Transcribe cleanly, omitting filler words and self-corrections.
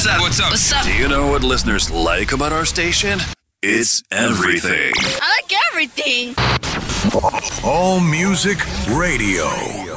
What's up? What's up? What's up? Do you know what listeners like about our station? It's everything. I like everything. All Music Radio.